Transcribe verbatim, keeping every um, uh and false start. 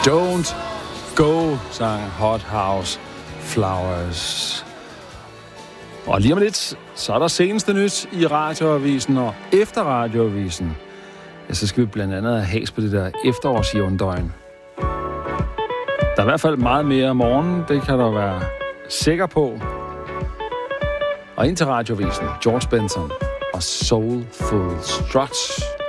Don't go, sang Hot House Flowers. Og lige om lidt, så er der seneste nyt i Radioavisen, og efter Radioavisen, ja, så skal vi blandt andet have has på det der efterårsjævndøgn. Der er i hvert fald meget mere om morgenen, det kan du være sikker på. Og ind til Radioavisen, George Benson og Soulful Struts.